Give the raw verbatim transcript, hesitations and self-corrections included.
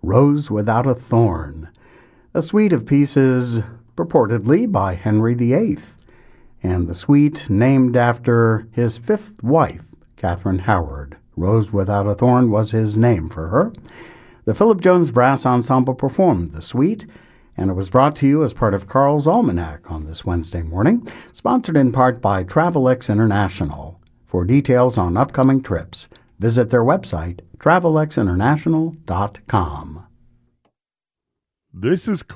Rose Without a Thorn, a suite of pieces purportedly by Henry the Eighth, and the suite named after his fifth wife, Catherine Howard. Rose Without a Thorn was his name for her. The Philip Jones Brass Ensemble performed the suite, and it was brought to you as part of Carl's Almanac on this Wednesday morning, sponsored in part by Travelex International. For details on upcoming trips, visit their website, travelex international dot com. This is